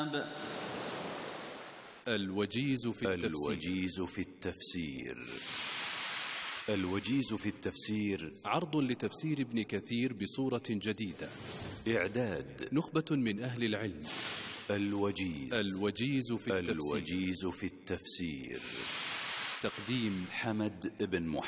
الوجيز في التفسير. الوجيز في التفسير عرض لتفسير ابن كثير بصورة جديدة. إعداد نخبة من أهل العلم. الوجيز في التفسير. تقديم حمد بن محمد.